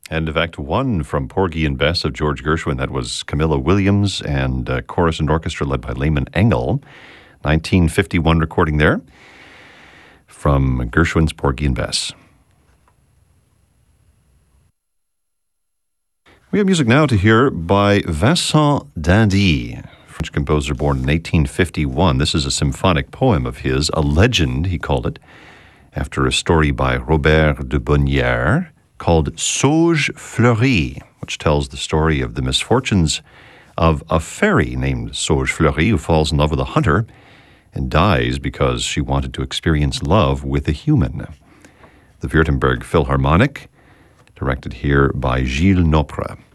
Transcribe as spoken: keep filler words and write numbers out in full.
And in fact, one from Porgy and Bess of George Gershwin. That was Camilla Williams and uh, chorus and orchestra led by Lehman Engel. nineteen fifty-one recording there from Gershwin's Porgy and Bess. We have music now to hear by Vincent d'Indy, French composer born in eighteen fifty-one. This is a symphonic poem of his, a legend, he called it, after a story by Robert de Bonnières called Sauge Fleurie, which tells the story of the misfortunes of a fairy named Sauge Fleurie who falls in love with a hunter and dies because she wanted to experience love with a human. The Württemberg Philharmonic, directed here by Gilles Nopre.